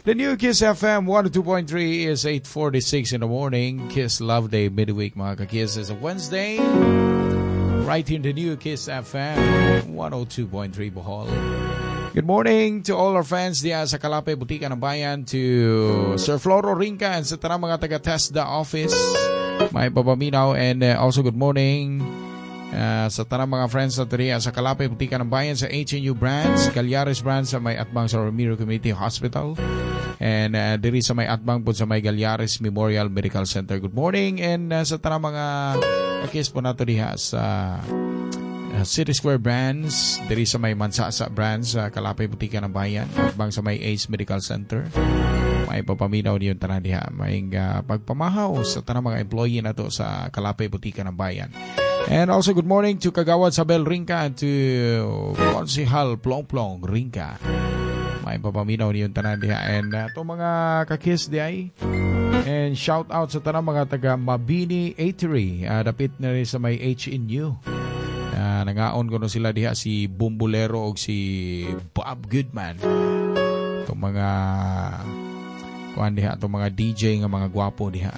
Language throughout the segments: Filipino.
The new Kiss FM 102.3 is 8:46 in the morning. Kiss Love Day midweek, mga ka-Kiss. It's a Wednesday. Right here in the new Kiss FM 102.3 Bohol. Good morning to all our fans diya sa Kalapay, Butika ng Bayan, to Sir Floro Rinca and sa tanang mga taga-TESDA office. May papaminaw and also good morning sa tanang mga friends na diya sa Kalapay, Butika ng Bayan, sa HNU branch, Galyares branch sa may atbang sa Ramiro Community Hospital. And diri sa may atbang po sa may Galyares Memorial Medical Center. Good morning. And sa tanang mga Kiss po nato diha sa City Square branch, diri sa may Mansasa branch sa Kalapay, Butika ng Bayan, atbang sa may Ace Medical Center. May papaminaw niyon tanan diha. May pagpamahaw sa tanang mga employee nato sa Kalapay, Butika ng Bayan. And also good morning to Kagawad Sabel Rinca and to Konsihal Plong Plong Rinca. May papaminaw niyon tanan diha. And to mga ka-Kiss diay. And shout out sa tanang mga taga Mabini Eatery. Dapit na rin sa may HNU. Nangaon ko no sila diha si Bumbulero o si Bob Goodman. Itong mga kuhan diha, itong mga DJ nga mga gwapo diha.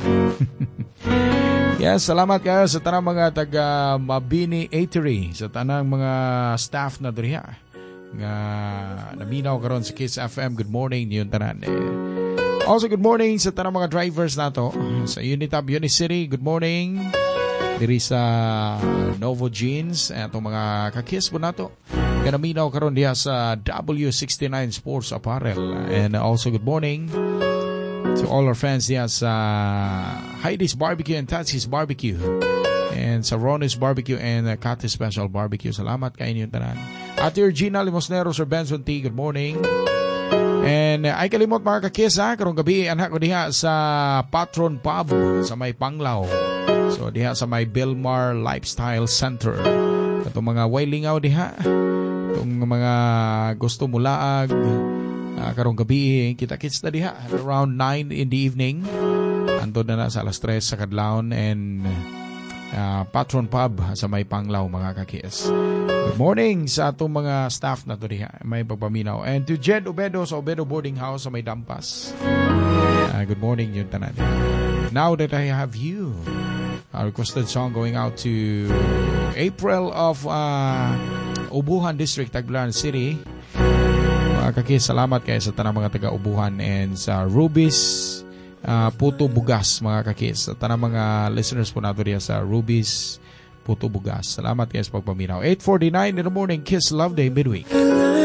Yes, salamat kayo sa tanang mga taga Mabini Eatery, sa tanang mga staff na diha nga naminaw karon sa Kiss FM. Good morning niyon tanan. Also good morning sa tanang mga drivers nato sa Unitab Unicity. Good morning diri sa Novo Jeans at itong mga ka-Kiss po nato nga naminaw karon diha sa W69 Sports Apparel. And also good morning to all our fans diha sa Heidi's Barbecue and Tatsi's Barbecue and sa Ronnie's Barbecue and Cathy's Special Barbecue. Salamat kayo niyo tanan. At your Gina Limosnero, Sir Benson T, good morning. And ay kalimot mga ka-Kiss karong gabi anak ko diha sa Patron Pub sa may Panglao. So diha sa may Belmar Lifestyle Center. Itong mga wailingaw diha, itong mga gusto mulaag karong gabi kita-kits na diha around 9 in the evening. Andun na sa alas 3 sa kadlawon and Patron Pub sa may Panglao, mga ka-Kiss. Good morning sa atong mga staff na to diha, may pagpaminaw. And to Jed Obedo sa Obedo Boarding House sa may Dampas. Good morning yun tanan. Now That I Have You, a requested song going out to April of Ubuhan District, Tagbilaran City. Mga ka-Kiss, salamat kayo sa tanang mga taga-Ubuhan and sa Rubis Puto Bugas, mga ka-Kiss. Sa tanang mga listeners po nato diya sa Rubis Puto Bugas. Salamat kayo sa pagpaminaw. 8:49 in the morning, Kiss Love Day midweek.